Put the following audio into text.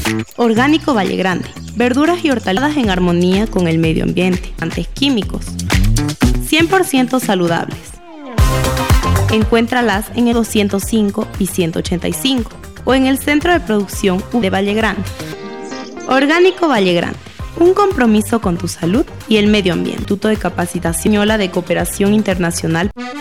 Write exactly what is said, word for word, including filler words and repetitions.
Orgánico Valle Grande. Verduras y hortalizas en armonía con el medio ambiente, antes químicos. cien por ciento saludables. Encuéntralas en el doscientos cinco y ciento ochenta y cinco o en el Centro de Producción de Valle Grande. Orgánico Valle Grande. Un compromiso con tu salud y el medio ambiente. Instituto de Capacitación de Cooperación Internacional.